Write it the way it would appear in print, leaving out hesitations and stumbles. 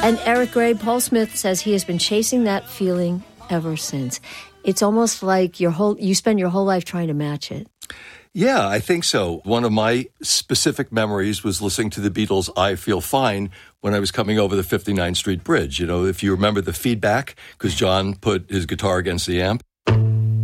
And Eric Gray, Paul Smith says he has been chasing that feeling ever since. It's almost like you spend your whole life trying to match it. Yeah, I think so. One of my specific memories was listening to the Beatles' I Feel Fine when I was coming over the 59th Street Bridge. You know, if you remember the feedback, because John put his guitar against the amp,